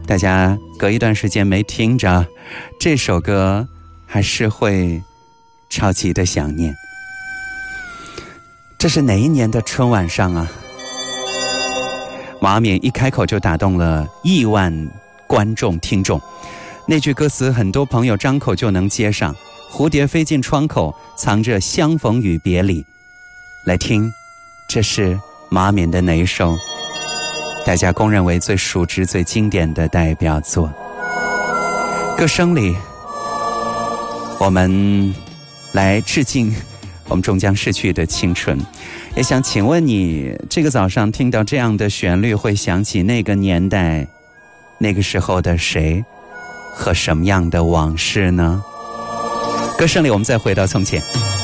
大家隔一段时间没听着这首歌，还是会超级的想念。这是哪一年的春晚上啊？王阿敏一开口就打动了亿万观众听众。那句歌词很多朋友张口就能接上，蝴蝶飞进窗口，藏着相逢与别离。来听，这是王阿敏的哪一首大家公认为最熟知最经典的代表作？歌声里我们来致敬我们终将逝去的青春。也想请问你，这个早上听到这样的旋律，会想起那个年代那个时候的谁和什么样的往事呢？歌声里我们再回到从前。